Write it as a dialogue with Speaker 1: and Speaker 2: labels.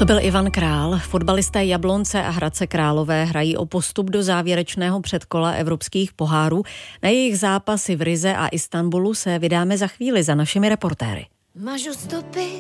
Speaker 1: To byl Ivan Král. Fotbalisté Jablonce a Hradce Králové hrají o postup do závěrečného předkola evropských pohárů. Na jejich zápasy v Rize a Istanbulu se vydáme za chvíli za našimi reportéry.
Speaker 2: Ma giusto per